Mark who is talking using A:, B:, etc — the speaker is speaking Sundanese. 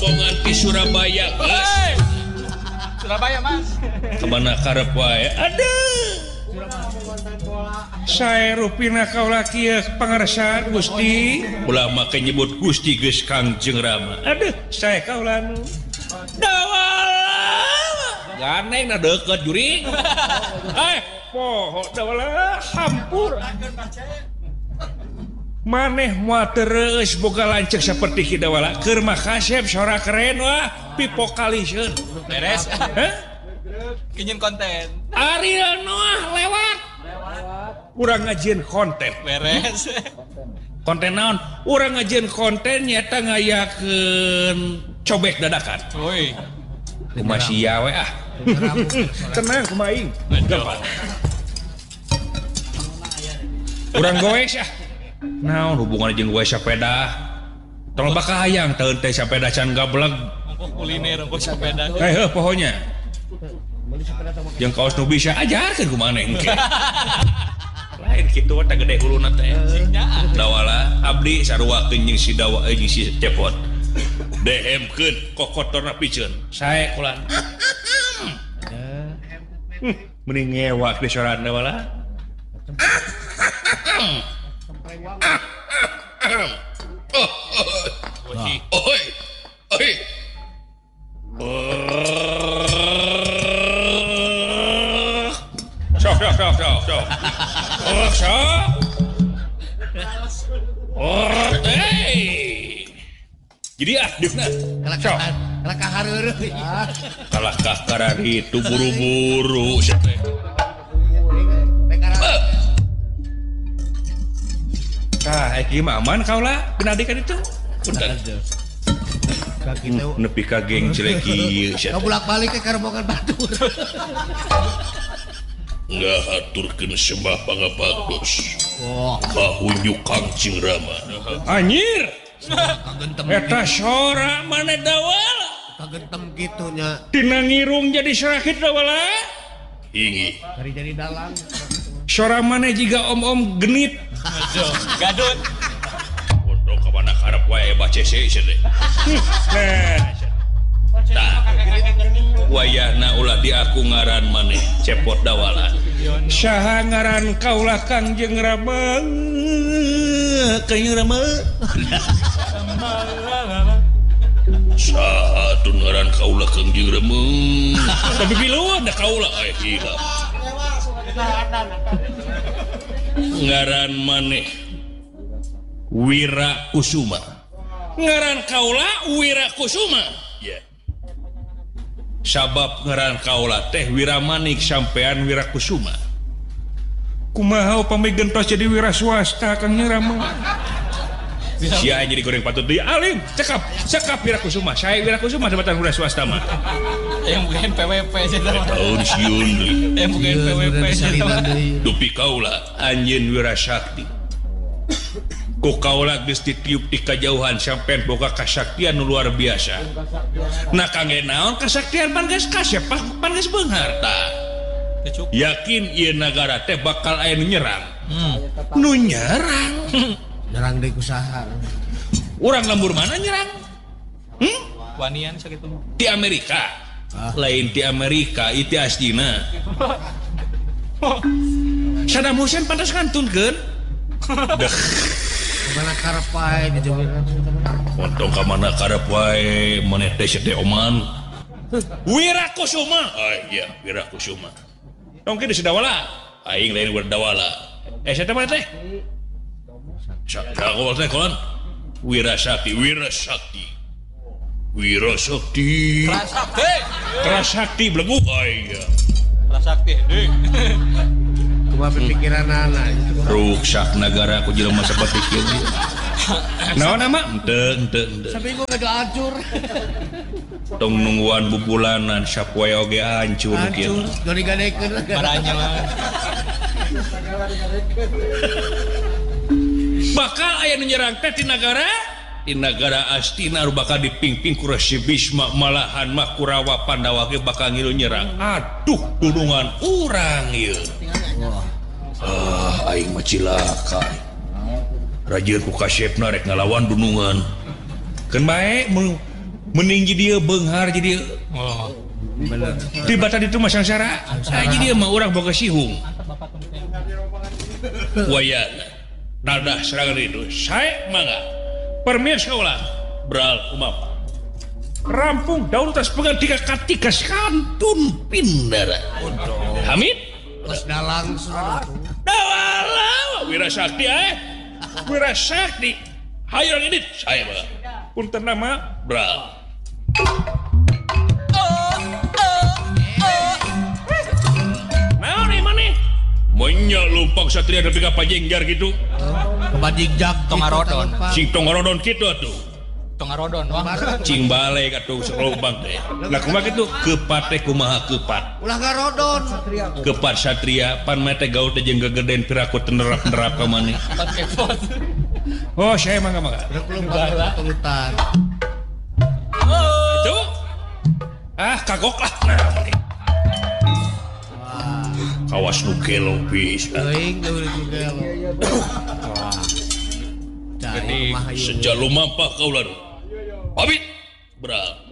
A: rombongan di Surabaya
B: Surabaya Mas
A: kemana karep wae ada saya rupina kaula kieu pangarsan Gusti ulah make nyebut Gusti geus Kangjeng Rama aduh saya kaula nu dawala ganeng na deukeut juring poho dawala hampur maneh moal terus boga lanceuk saperti kidawala keur mah kasep sora keren wah pipokalisieun
B: beres kinyin konten
A: Ariel Noah lewat urang ngajieun konten
B: beres
A: konten naon urang ngajieun konten nyata ngayakeun cobek dadakan
B: woi
A: kumaha sia we tenang kumaha aing gampang urang goes ya naon hubungan jeung goes sepeda tolong bakal hayang teu teh sepeda can gableg
B: ongkos kuliner ongkos sepeda
A: pokoknya yang kaos nu bisa ajarkeun ku maneh engke lain kitu tak gede huluna teh dawala abdi saruakeun jeung si dawa jeung si cepot DM-keun kokotorna piceun sae kulan mending ngewak di soran dawala jadi adukna kalah kahar itu buru-buru gimana aman kau lah penadikan itu nepi ka geng cileki
C: bolak-balik ke Karobokan Batur
A: nggak haturkeun sembah pangabagus bahunjuk Kangjeng Rama anjir eta sora mana dawala
C: kagentem gitunya
A: tina ngirung jadi syahid dawala ingi
C: hari jadi dalang
A: sora mana jiga om-om genit
B: gadut
A: bodoh kemana karep wae baca CC deh wayahna ulah di aku ngaran maneh cepot dawala saha ngaran kaulah Kangjeng Rama Kangjeng Rama saha tun ngaran kaulah Kangjeng Rama tapi piluan da kaulah gila ngaran maneh Wira Kusuma ngaran kaulah Wira Kusuma ya sabab ngaran kaulah teh Wiramanik sampean Wira Kusuma kumaha upami gentos jadi wira swasta Kangjeng Rama sia jadi goreng patut deui alim cekap Wira Kusuma saya Wira Kusuma jabatan wira swasta mah
B: yang bukan PWP
A: tahun siun
B: yang bukan PWP
A: dupi kaulah anjeun Wira Sakti ku kaulah geus ditiup di kajauhan sampean boga kasaktian nu luar biasa nah kangge naon kasaktian pan geus kasep pan geus beunghar tah yakin ieu nagara teh bakal aya nu nyerang nu nyerang
C: nyerang deui kusaha
A: urang lembur mana nyerang
B: wanian sakitu
A: di Amerika lain di Amerika itu asdina Saddam Hussein pantas ngantunkeun
C: mana karep wae dijeuweun
A: potong ka mana karep wae maneh teh sedih oman Wira Kusuma iya Wira Kusuma tongki di sedawala aing lain berdawala saya teh teh sakawal teh kon Wira Sakti Prasakti belegu iya
B: Prasakti deui
C: kumaha pikiran anak
A: ruksak negara ku jelema saperti kieu naon nama henteu
C: sampai gua gak hancur
A: tong nungguan bubulanan sapoe oge hancur kieu
C: dori gadekeun
B: baranya mah
A: bakal aya nu nyerang teh di negara Astina bakal dipingping ku Resi Bisma malahan mah Kurawa Pandawa ge bakal ngilu nyerang aduh dulungan urang ieu aing mah cilaka rajieun ku kasepna rek ngalawan dunungan keun bae meninggi dia benghar jadi
B: Oh.
C: Bener.
A: tiba-tiba itu masang syara aja dia mah orang boga sihung wayana dadah serangan itu saya mangga permisi ulah beral umapa rampung daun tas pengganti katika kantun pindara Hamid
C: Terus dalang surat.
A: dawala wirasakti wirasakti hayo ini saya mangga punten nama beral nah nih mana banyak lumpang satria tapi kapal jengjar gitu
C: Kebajing jak.
B: Tongarodon.
A: sing tongorodon gitu tuh
B: Tongarodon wah.
A: cing balik atuh selobang teh lah kumaha kitu kepat teh kumaha kepat
C: Ulah garodon.
A: kepat satria pan mete gaul teh jeung gegeden piraku tenerap-nerap ka maneh
B: Kepot.
A: oh saya mangga
C: Udah belum pengutan.
A: itu kagok lah nah mani. Kawas nu gelo bisa
C: Geuing deui juga lo. Cai
B: Gede.
C: mah hayu.
A: sejak lumampah kaulah pamit beral